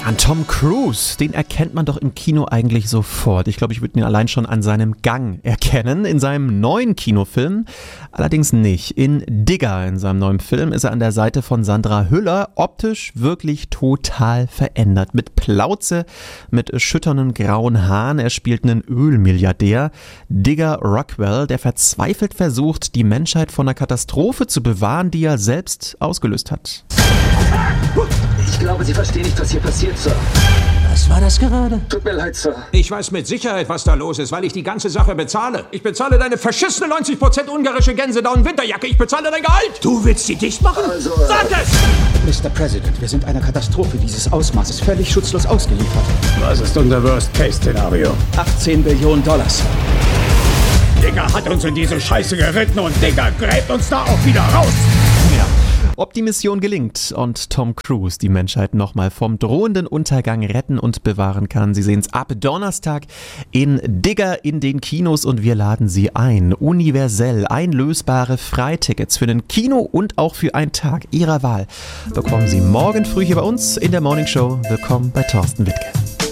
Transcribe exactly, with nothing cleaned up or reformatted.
An Tom Cruise, den erkennt man doch im Kino eigentlich sofort. Ich glaube, ich würde ihn allein schon an seinem Gang erkennen. In seinem neuen Kinofilm allerdings nicht. In Digger, in seinem neuen Film, ist er an der Seite von Sandra Hüller optisch wirklich total verändert. Mit Plauze, mit schütternen grauen Haaren. Er spielt einen Ölmilliardär, Digger Rockwell, der verzweifelt versucht, die Menschheit von einer Katastrophe zu bewahren, die er selbst ausgelöst hat. Ich glaube, Sie verstehen nicht, was hier passiert, Sir. Was war das gerade? Tut mir leid, Sir. Ich weiß mit Sicherheit, was da los ist, weil ich die ganze Sache bezahle. Ich bezahle deine verschissene neunzig Prozent ungarische Gänsedown-Winterjacke. Ich bezahle dein Gehalt. Du willst sie dicht machen? Also, Sag es! Mister President, wir sind einer Katastrophe dieses Ausmaßes völlig schutzlos ausgeliefert. Was ist unser Worst-Case-Szenario? achtzehn Billionen Dollar, Sir. Digger hat uns in diese Scheiße geritten und Digger gräbt uns da auch wieder raus. Ja. Ob die Mission gelingt und Tom Cruise die Menschheit nochmal vom drohenden Untergang retten und bewahren kann, Sie sehen es ab Donnerstag in Digger in den Kinos und wir laden Sie ein. Universell einlösbare Freitickets für den Kino und auch für einen Tag Ihrer Wahl bekommen Sie morgen früh hier bei uns in der Morning Show. Willkommen bei Thorsten Wittke.